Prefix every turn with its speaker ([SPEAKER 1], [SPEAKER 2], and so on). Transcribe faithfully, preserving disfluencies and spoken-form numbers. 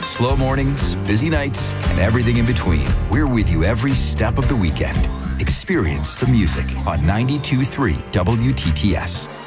[SPEAKER 1] Slow mornings, busy nights, and everything in between. We're with you every step of the weekend. Experience the music on ninety-two point three W T T S.